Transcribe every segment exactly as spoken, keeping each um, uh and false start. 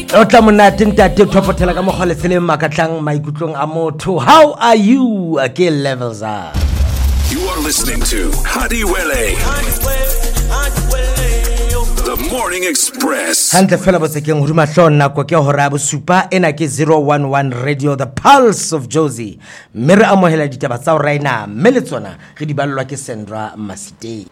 Otla monate ntate thopotela ka mogole sele makatlang maikutlong a motho. How are you? Ke levels are. You are listening to Hadiwele, The Morning Express. Hante fela botsekeng huduma hlona ko ke hora bosupa ena ke zero one one Radio, the pulse of Josie. Mere amohela ditaba tsa raina mme le tsona re di ballwa ke Sandra Masitei.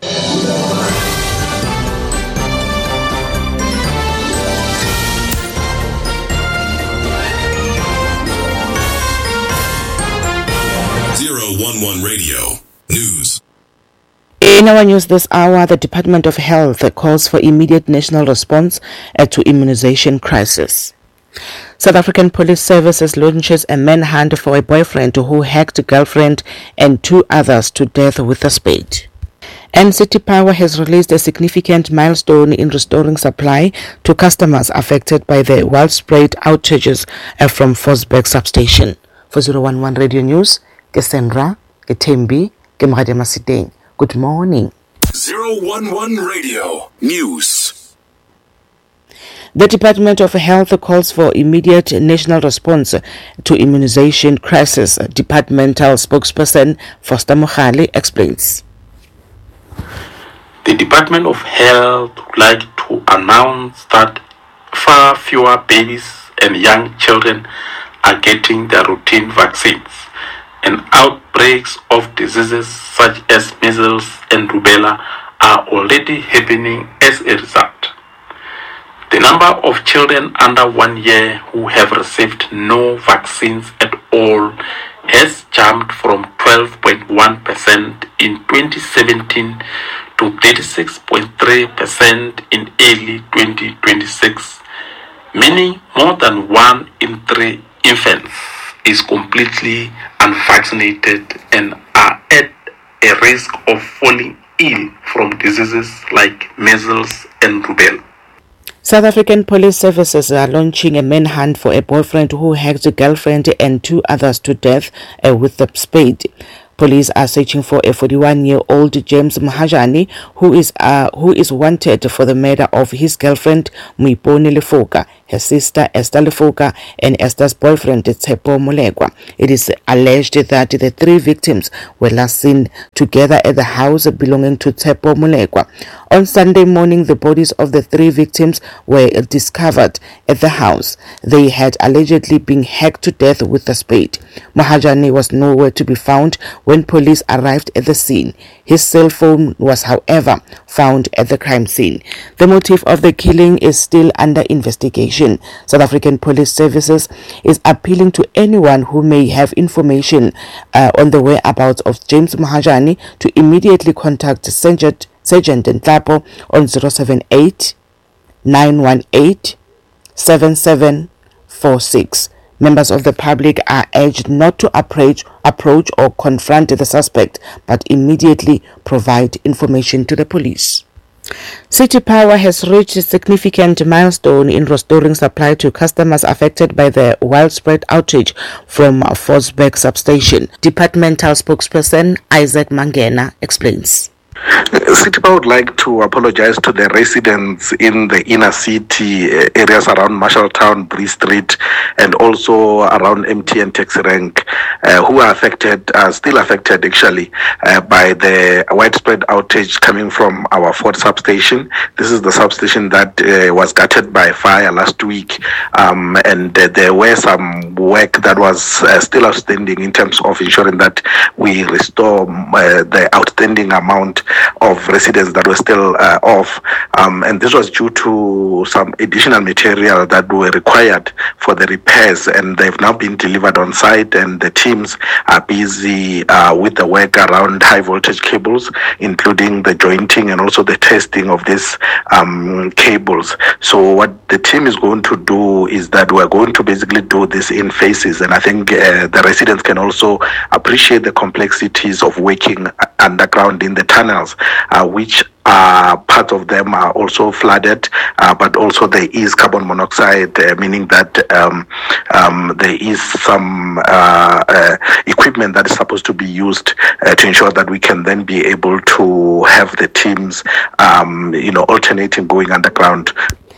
zero one one Radio News. In our news this hour, the Department of Health calls for immediate national response to immunization crisis. South African Police Services launches a manhunt for a boyfriend who hacked a girlfriend and two others to death with a spade. And City Power has released a significant milestone in restoring supply to customers affected by the widespread outages from Forsberg substation. For zero one one Radio News, Cassandra, Ketembi, Kemrade Masiteng. Good morning. zero one one Radio News. The Department of Health calls for immediate national response to immunization crisis. Departmental spokesperson Foster Mohale explains. The Department of Health would like to announce that far fewer babies and young children are getting their routine vaccines, and outbreaks of diseases such as measles and rubella are already happening as a result. The number of children under one year who have received no vaccines at all has jumped from twelve point one percent in twenty seventeen to thirty-six point three percent in early twenty twenty-six, meaning more than one in three infants is completely unvaccinated and are at a risk of falling ill from diseases like measles and rubella. South African Police Services are launching a manhunt for a boyfriend who hacked a girlfriend and two others to death uh, with a spade. Police are searching for a forty-one-year-old James Mahajani who is uh, who is wanted for the murder of his girlfriend Muiponi Lefoka, her sister Esther Lefoka, and Esther's boyfriend Tsepo Molegwa. It is alleged that the three victims were last seen together at the house belonging to Tsepo Molegwa. On Sunday morning, the bodies of the three victims were discovered at the house. They had allegedly been hacked to death with a spade. Mahajani was nowhere to be found when police arrived at the scene. His cell phone was, however, found at the crime scene. The motive of the killing is still under investigation. South African Police Services is appealing to anyone who may have information uh, on the whereabouts of James Mahajani to immediately contact Sergeant Sergeant Ntlapo on zero seven eight, nine one eight, seven seven four six. Members of the public are urged not to approach, approach or confront the suspect, but immediately provide information to the police. City Power has reached a significant milestone in restoring supply to customers affected by the widespread outage from Forsberg substation. Departmental spokesperson Isaac Mangena explains. City Power would like to apologize to the residents in the inner city areas around Marshalltown, Bree Street, and also around M T N Taxi Rank, uh, who are affected, uh, still affected actually, uh, by the widespread outage coming from our Ford substation. This is the substation that uh, was gutted by fire last week, um, and uh, there were some work that was uh, still outstanding in terms of ensuring that we restore uh, the outstanding amount of residents that were still uh, off, um, and this was due to some additional material that were required for the repairs, and they've now been delivered on site, and the teams are busy uh, with the work around high voltage cables, including the jointing and also the testing of these um, cables. So what the team is going to do is that we're going to basically do this in phases, and I think uh, the residents can also appreciate the complexities of working underground in the tunnels, uh, which uh, part of them are also flooded, uh, but also there is carbon monoxide, uh, meaning that um, um, there is some uh, uh, equipment that is supposed to be used uh, to ensure that we can then be able to have the teams, um, you know, alternating going underground.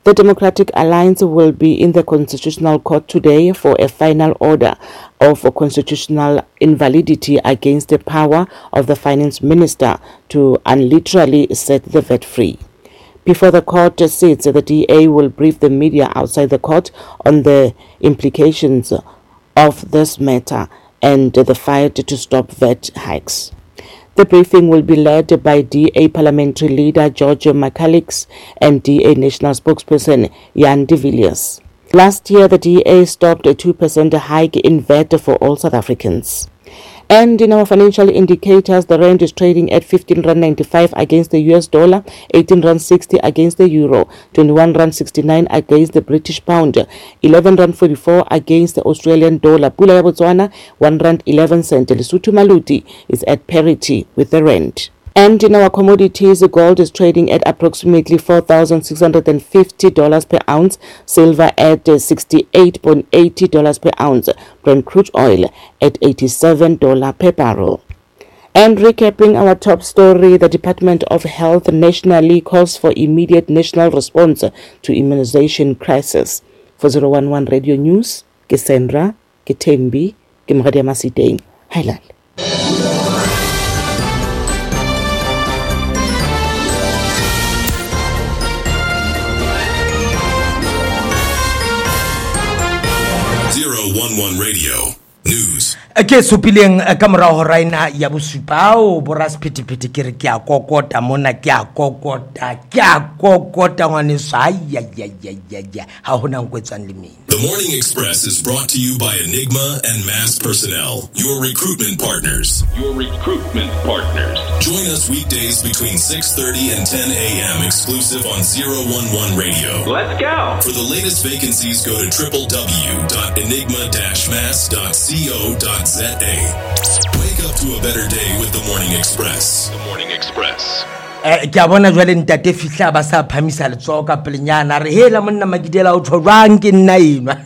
The Democratic Alliance will be in the Constitutional Court today for a final order of constitutional invalidity against the power of the Finance Minister to unilaterally set the V A T free. Before the court sits, the D A will brief the media outside the court on the implications of this matter and the fight to stop V A T hikes. The briefing will be led by D A Parliamentary Leader George McCalix and D A National Spokesperson Jan de Villiers. Last year, the D A stopped a two percent hike in V A T for all South Africans. And in our financial indicators, the rand is trading at fifteen rand ninety-five against the U S dollar, eighteen rand sixty against the euro, twenty-one rand sixty-nine against the British pound, eleven rand forty-four against the Australian dollar. Pula ya Botswana, one rand eleven cent. Lesotho Maluti is at parity with the rand. And in our commodities, gold is trading at approximately four thousand six hundred fifty dollars per ounce, silver at sixty-eight dollars and eighty cents per ounce, Brent crude oil at eighty-seven dollars per barrel. And recapping our top story, the Department of Health nationally calls for immediate national response to immunization crisis. For zero one one Radio News, ke Sandra, ke Thembi, ke Mradia Masiteng. Highland. zero one one Radio News. Ke supileng ka morao raina ya bosupao boras phitiphiti ke re ke a kokota mona ke a kokota ke a kokota ngwane sa ya ya ya ya ya ha hona nkwetsang le mina. The Morning Express is brought to you by Enigma and Mass Personnel, your recruitment partners. Your recruitment partners. Join us weekdays between six thirty and ten a.m. exclusive on zero one one Radio. Let's go. For the latest vacancies, go to w w w dot enigma dash mass dot co dot za. Wake up to a better day with the Morning Express. The Morning Express. Eh ke a bona jwale ntate fihla ba sa phamisa letsoho ka pelenyana re hela monna magidela o tshwarang ke nna enwa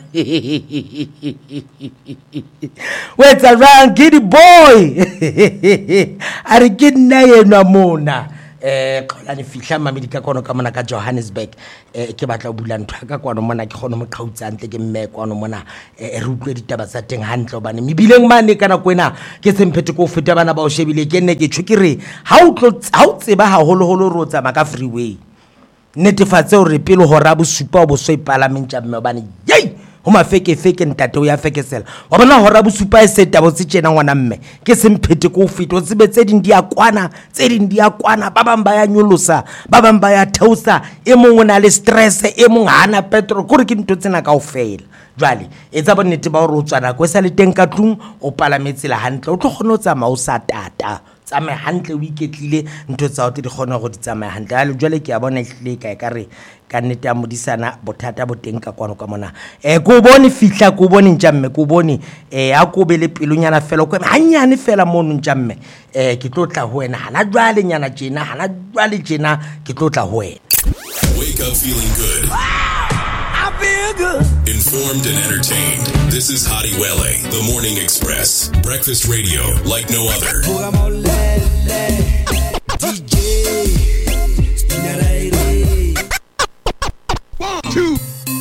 what's a rang kid boy are ke nna enwa mona eh qolane fihla mamedika kono ka mona ka Johannesburg eh ke batla o bula ntwa ka kono mona ke gone mo qhautsantle ke mme kono mona e re utlwe ditaba tsa teng hantle bane mebileng mane kana kwena ke semphete ko feta bana ba o shebile ke nne ke tshukire ha o tlo ha o tseba ha holo holo ro tsa maka freeway netefatse o re pele ho ra bosupa bo so ipalament tsa mme bane yey ho mafeke feke ntate o ya fekesela wa bona ho ra bosupa e seta bo tsena ngwana mme ke semphete ko feta o tsebe tse ding dia kwana tse ding dia kwana ba bang ba ya nyolosa ba bang ba ya thausa e mongwe na le stress e mongwe hana petrol kore ke ntwe tsena kaofela jwale e tsa bonnete ba o tswana go sa le teng ka tlung o palametsela hantle o tlo gone o tsamaya o sa tata tsame hantle o iketlile ntho tsa o te di gone go di tsamaya hantle ale jwale ke a bona ehlile ka ka re ka nnete a modisana bothata bo teng ka kwano ka mona eh go bone fihla go bone ntjamme go bone eh a go be le pelunyana fela go hanyane fela mono ntjamme eh ke tlotla ho wena hana jwale nyana tjena hana jwale tjena ke tlotla ho wena. Wake up feeling good. I feel good. Informed and entertained. This is Hadi Wele, The Morning Express. Breakfast radio like no other. One, two.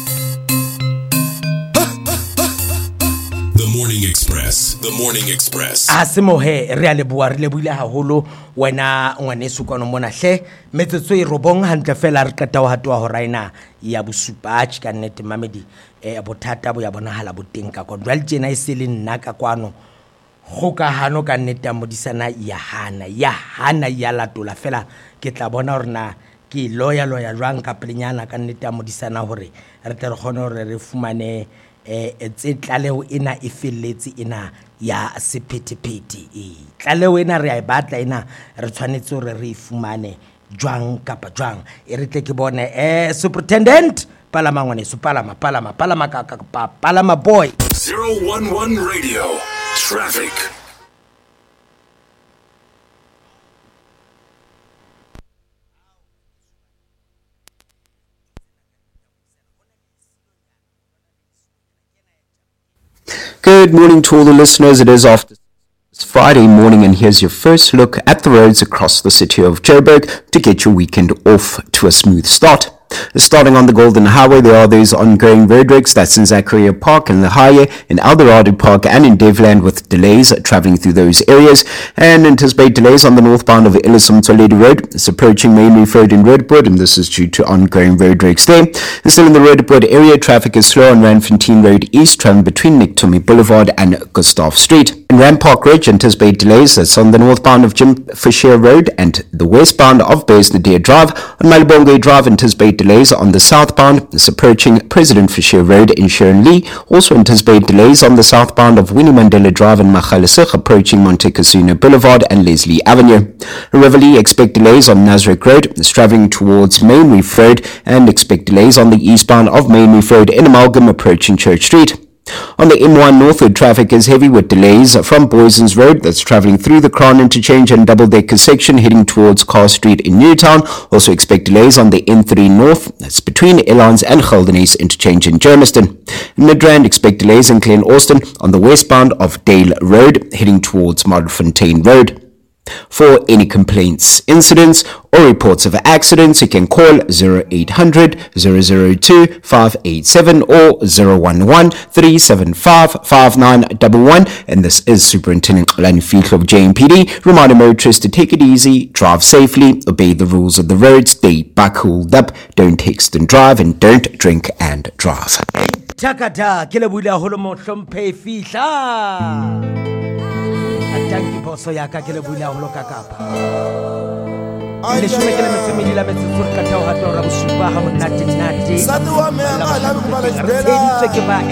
The Morning Express. The Morning Express. Asimohe re a leboa re lebile haholo wena ngwaneso kono mona hle metsotso e robong hantle fela re qeta ho hatwa ho raina ya bosupa ka nnete mamedi e bothata bo ya bonahala boteng ka kono jwale tjena e se le nna ka kwano go ka hano ka nnete modisana ya hana ya hana ya latola fela ke tla bona hore na ke loya loya jwang ka plenyana ka nnete modisana hore re tle re gone hore re fumane eh tse tlaleo ena e felletse ena ya sephethephethe e tlaleo ena re a batla ena re tshwanetse hore re ifumane jwang kapa jwang e re tle ke bone eh superintendent palama ngwane so palama palama palama ka ka palama boy. zero one one Radio Traffic. Good morning to all the listeners. It is after it's Friday morning, and here's your first look at the roads across the city of Joburg to get your weekend off to a smooth start. Starting on the Golden Highway, there are those ongoing roadworks. That's in Zachariah Park and the Higher, in Eldorado Park and in Devland, with delays travelling through those areas. And anticipate delays on the northbound of Ellison Toledo Road. It's approaching Main Reef Road in Roodepoort, and this is due to ongoing roadworks there. And still in the Roodepoort area, traffic is slow on Randfontein Road East, travelling between Nictomi Boulevard and Gustav Street. In Rampark Ridge, anticipate delays. That's on the northbound of Jim Fisher Road and the westbound of Baysnadir Drive. On Malibongwe Drive, anticipate delays on the southbound. It's approaching President Fisher Road in Sharon Lee. Also anticipate delays on the southbound of Winnie Mandela Drive and Magaliesig, approaching Montecasino Boulevard and Leslie Avenue. In Riverlea, expect delays on Nasrec Road. It's travelling towards Main Reef Road, and expect delays on the eastbound of Main Reef Road in Amalgam, approaching Church Street. On the M one northward, traffic is heavy with delays from Boysons Road. That's travelling through the Crown Interchange and double-decker section heading towards Carr Street in Newtown. Also expect delays on the N three North. That's between Elans and Geldenhuys Interchange in Germiston. In Midrand, expect delays in Glen Austin on the westbound of Dale Road heading towards Modderfontein Road. For any complaints, incidents, or reports of accidents, you can call zero eight hundred, zero zero two, five eight seven or zero one one, three seven five, five nine one one. And this is Superintendent Xolani Fihlo of J M P D, reminding motorists to take it easy, drive safely, obey the rules of the road, stay back cooled up, don't text and drive, and don't drink and drive. Takata, ke le bula holo mo hlomphe Fihla. Atanki poso ya ka ke le bula holo ka kapa. Le shume ke le metsemedi la metsetso ka tao ha tora bosupa ha monate nate. Sa twa me a la ba le